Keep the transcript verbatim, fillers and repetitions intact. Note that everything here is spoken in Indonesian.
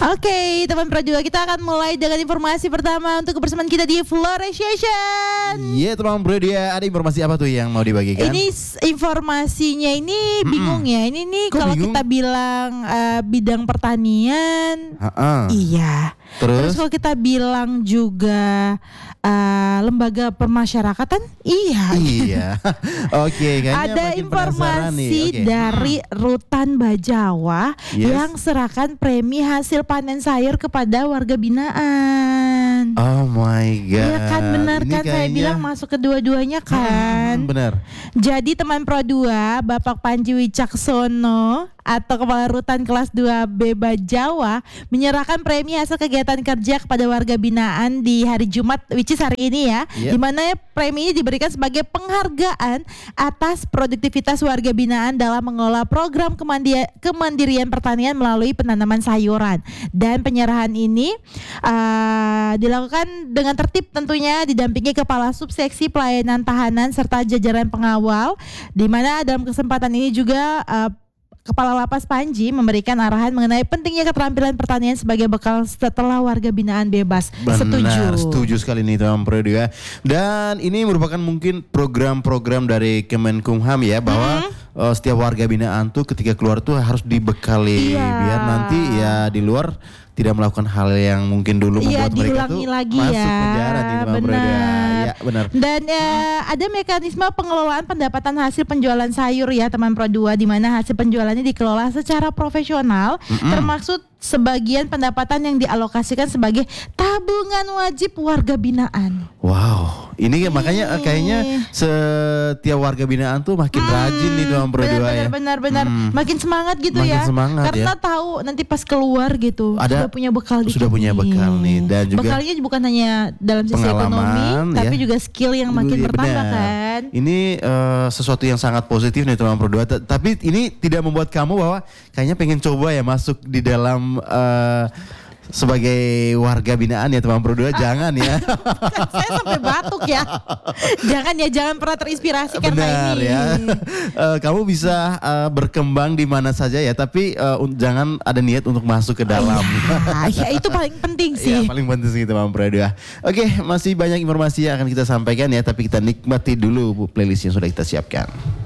Oke, teman Pro dua, kita akan mulai dengan informasi pertama untuk kebersamaan kita di Florestation. Iya, teman Pro dua, ada informasi apa tuh yang mau dibagikan? Ini informasinya ini bingung ya. Ini nih kalau kita bilang uh, bidang pertanian, Ha-ha. iya. Terus, Terus kalau kita bilang juga uh, lembaga permasyarakatan, iya. Iya. Oke, kayaknya ada makin informasi nih. Okay. dari Rutan Bajawa Yes. yang serahkan premi hasil panen sayur kepada warga binaan. Oh my god. Iya kan, benar Ini kan, saya kayaknya... bilang masuk kedua-duanya kan. Hmm, benar. Jadi teman Pro dua, Bapak Panji Wicaksono atau Kepala Rutan Kelas dua B Bajawa menyerahkan premi hasil kegiatan kerja kepada warga binaan di hari Jumat, which is hari ini ya. Yep. Di mana premi ini diberikan sebagai penghargaan atas produktivitas warga binaan dalam mengelola program kemandi- kemandirian pertanian melalui penanaman sayuran. Dan penyerahan ini uh, dilakukan dengan tertib tentunya, didampingi Kepala Subseksi Pelayanan Tahanan serta jajaran pengawal, di mana dalam kesempatan ini juga uh, Kepala Lapas Panji memberikan arahan mengenai pentingnya keterampilan pertanian sebagai bekal setelah warga binaan bebas. Benar, setuju. Setuju sekali nih teman Pro dua. Dan ini merupakan mungkin program-program dari Kemenkumham ya, bahwa hmm. uh, setiap warga binaan tuh ketika keluar tuh harus dibekali, iya. biar nanti ya di luar tidak melakukan hal yang mungkin dulu membuat iya, mereka tuh lagi masuk ya. penjara nih teman Pro dua. Ya, benar. Dan ya, ada mekanisme pengelolaan pendapatan hasil penjualan sayur ya teman Pro dua, di mana hasil penjualannya dikelola secara profesional, mm-hmm. termasuk sebagian pendapatan yang dialokasikan sebagai tabungan wajib warga binaan. Wow, ini Ih. makanya kayaknya setiap warga binaan tuh makin hmm, rajin nih teman Pro dua ya. Benar-benar hmm. makin semangat gitu makin ya. Semangat, Karena ya. tahu nanti pas keluar gitu ada, sudah punya bekal dikit. Sudah punya bekal nih, dan juga bekalnya bukan hanya dalam sisi ekonomi, ya. tapi juga skill yang makin ya, bertambah benar. kan. Ini uh, sesuatu yang sangat positif nih teman Pro dua. T- tapi ini tidak membuat kamu bahwa kayaknya pengen coba ya masuk di dalam Uh, sebagai warga binaan ya teman Pro dua, jangan ya. Saya sampai batuk ya. Jangan ya, jangan pernah terinspirasi karena Benar ini. ya. uh, kamu bisa uh, berkembang di mana saja ya, tapi uh, un- jangan ada niat untuk masuk ke dalam. Ya, itu paling penting sih. Ya, paling penting sih teman Pro dua. Oke, masih banyak informasi yang akan kita sampaikan ya, tapi kita nikmati dulu playlist yang sudah kita siapkan.